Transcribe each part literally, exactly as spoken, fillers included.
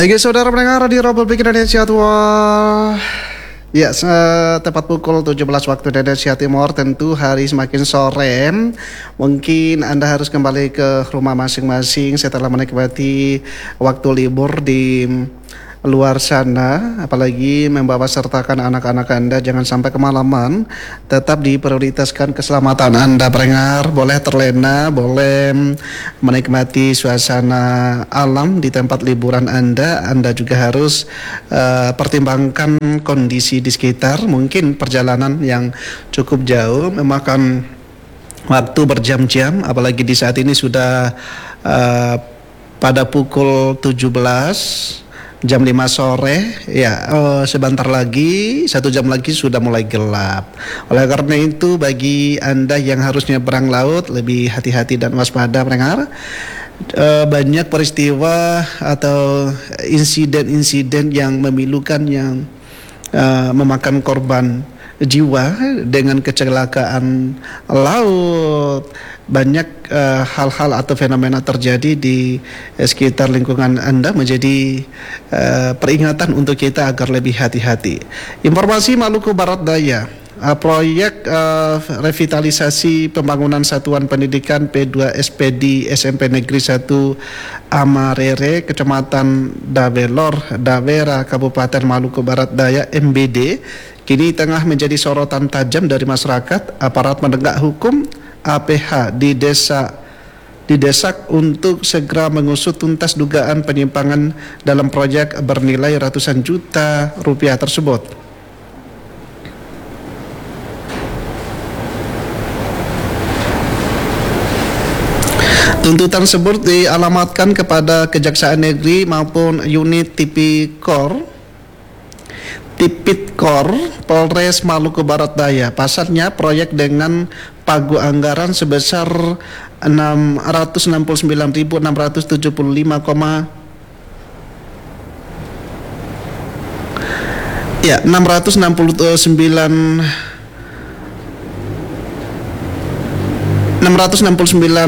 Bagi saudara pendengar di Republik Indonesia tua, ya se- tepat pukul tujuh belas waktu Indonesia Timur, tentu hari semakin sore. Mungkin Anda harus kembali ke rumah masing-masing setelah menikmati waktu libur di luar sana, apalagi membawa sertakan anak-anak Anda. Jangan sampai kemalaman, tetap diprioritaskan keselamatan Anda pendengar. Boleh terlena, boleh menikmati suasana alam di tempat liburan Anda. Anda juga harus uh, pertimbangkan kondisi di sekitar. Mungkin perjalanan yang cukup jauh memakan waktu berjam-jam, apalagi di saat ini sudah uh, pada pukul tujuh belas jam lima sore, ya oh, sebentar lagi, satu jam lagi sudah mulai gelap. Oleh karena itu, bagi Anda yang harus nyebrang laut, lebih hati-hati dan waspada pendengar. E, banyak peristiwa atau insiden-insiden yang memilukan, yang e, memakan korban jiwa dengan kecelakaan laut. Banyak uh, hal-hal atau fenomena terjadi di uh, sekitar lingkungan Anda, menjadi uh, peringatan untuk kita agar lebih hati-hati. Informasi Maluku Barat Daya, uh, proyek uh, revitalisasi pembangunan satuan pendidikan P dua S P D S M P Negeri satu Amarere, Kecamatan Dabelor, Dawera, Kabupaten Maluku Barat Daya M B D, kini tengah menjadi sorotan tajam dari masyarakat. Aparat penegak hukum A P H di desa didesak untuk segera mengusut tuntas dugaan penyimpangan dalam proyek bernilai ratusan juta rupiah tersebut. Tuntutan tersebut dialamatkan kepada Kejaksaan Negeri maupun unit Tipikor Tipikor Polres Maluku Barat Daya. Pasalnya, proyek dengan pagu anggaran sebesar enam ratus enam puluh sembilan ribu enam ratus tujuh puluh lima, ya enam ratus enam puluh sembilan enam ratus enam puluh sembilan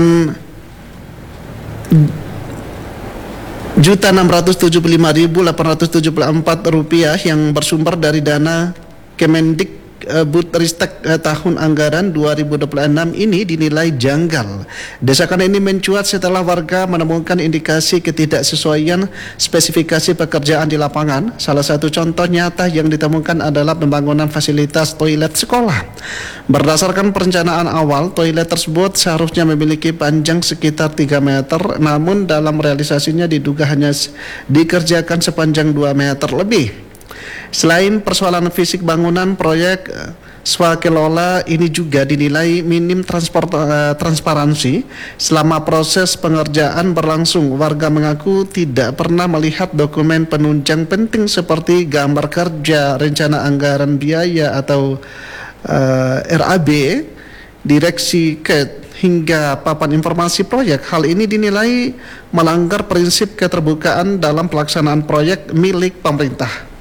juta enam ratus tujuh puluh lima ribu delapan ratus tujuh puluh empat rupiah yang bersumber dari dana Kemendik Butristek eh, tahun anggaran dua ribu dua puluh enam ini dinilai janggal. Desakan ini mencuat setelah warga menemukan indikasi ketidaksesuaian spesifikasi pekerjaan di lapangan. Salah satu contoh nyata yang ditemukan adalah pembangunan fasilitas toilet sekolah. Berdasarkan perencanaan awal, toilet tersebut seharusnya memiliki panjang sekitar tiga meter, namun dalam realisasinya diduga hanya dikerjakan sepanjang dua meter lebih. Selain persoalan fisik bangunan, proyek swakelola ini juga dinilai minim transport, uh, transparansi. Selama proses pengerjaan berlangsung, warga mengaku tidak pernah melihat dokumen penunjang penting seperti gambar kerja, rencana anggaran biaya atau uh, R A B, direksi K E D, hingga papan informasi proyek. Hal ini dinilai melanggar prinsip keterbukaan dalam pelaksanaan proyek milik pemerintah.